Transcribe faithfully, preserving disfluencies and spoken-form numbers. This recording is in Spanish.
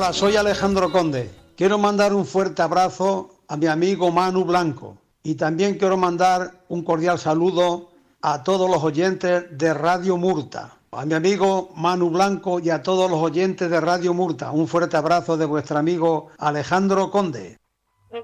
Hola, soy Alejandro Conde. Quiero mandar un fuerte abrazo a mi amigo Manu Blanco y también quiero mandar un cordial saludo a todos los oyentes de Radio Murta. A mi amigo Manu Blanco y a todos los oyentes de Radio Murta. Un fuerte abrazo de vuestro amigo Alejandro Conde.